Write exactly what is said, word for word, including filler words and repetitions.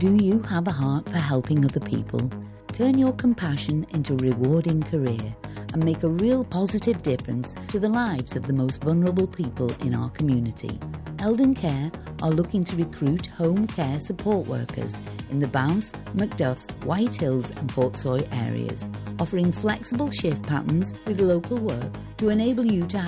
Do you have a heart for helping other people? Turn your compassion into a rewarding career and make a real positive difference to the lives of the most vulnerable people in our community. Eldon Care are looking to recruit home care support workers in the Banff, Macduff, White Hills and Portsoy areas, offering flexible shift patterns with local work to enable you to have